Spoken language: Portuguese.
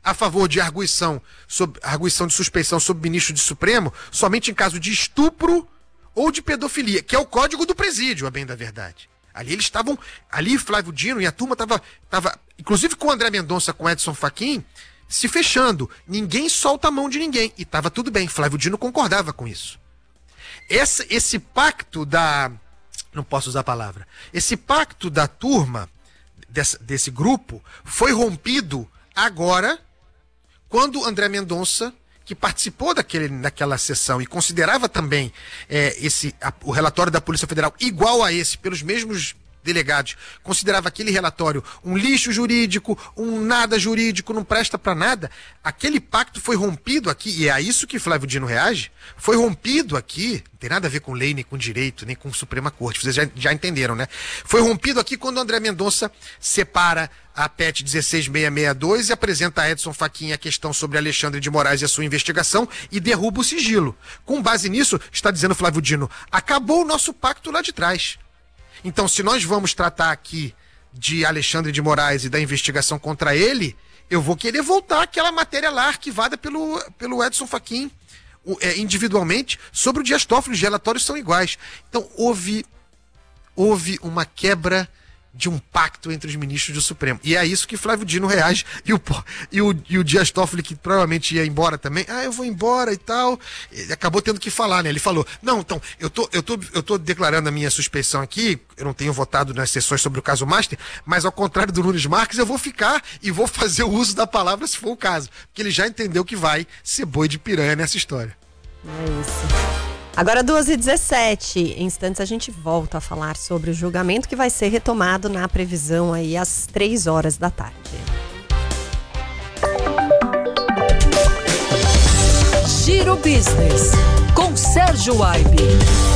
a favor de arguição de suspeição sob ministro de Supremo somente em caso de estupro ou de pedofilia, que é o código do presídio, a bem da verdade. Ali eles estavam, Flávio Dino e a turma tava inclusive com o André Mendonça, com o Edson Fachin, se fechando. Ninguém solta a mão de ninguém. E estava tudo bem, Flávio Dino concordava com isso. Esse pacto da... Não posso usar a palavra. Esse pacto da turma, desse grupo, foi rompido agora, quando André Mendonça, que participou daquela sessão e considerava também o relatório da Polícia Federal igual a esse, pelos mesmos delegados, considerava aquele relatório um lixo jurídico, um nada jurídico, não presta para nada. Aquele pacto foi rompido aqui, e é a isso que Flávio Dino reage, foi rompido aqui, não tem nada a ver com lei, nem com direito, nem com Suprema Corte, vocês já entenderam, né? Foi rompido aqui quando o André Mendonça separa a PET 16662 e apresenta a Edson Fachin a questão sobre Alexandre de Moraes e a sua investigação e derruba o sigilo. Com base nisso, está dizendo Flávio Dino, acabou o nosso pacto lá de trás. Então, se nós vamos tratar aqui de Alexandre de Moraes e da investigação contra ele, eu vou querer voltar àquela matéria lá arquivada pelo Edson Fachin, individualmente, sobre o Dias Toffoli. Os relatórios são iguais. Então, houve uma quebra de um pacto entre os ministros do Supremo. E é isso que Flávio Dino reage. E o Dias Toffoli, que provavelmente ia embora também, eu vou embora e tal, ele acabou tendo que falar, né? Ele falou, não, então, eu tô declarando a minha suspeição aqui, eu não tenho votado nas sessões sobre o caso Master, mas ao contrário do Nunes Marques, eu vou ficar e vou fazer o uso da palavra se for o caso. Porque ele já entendeu que vai ser boi de piranha nessa história. É isso. Agora 2h17, em instantes a gente volta a falar sobre o julgamento que vai ser retomado na previsão aí às 3h da tarde. Giro Business, com Sérgio Aibe.